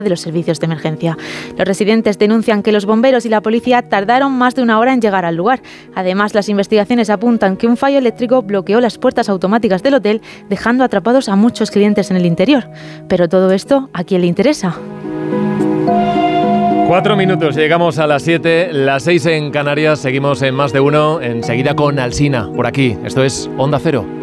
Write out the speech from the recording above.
de los servicios de emergencia. Los residentes denuncian que los bomberos y la policía tardaron más de una hora en llegar al lugar. Además, las investigaciones apuntan que un fallo eléctrico bloqueó las puertas automáticas del hotel, dejando atrapados a muchos clientes en el interior. Pero todo esto, ¿a quién le interesa? 4 minutos, llegamos a las 7, las 6 en Canarias, seguimos en Más de Uno, enseguida con Alsina, por aquí. Esto es Onda Cero.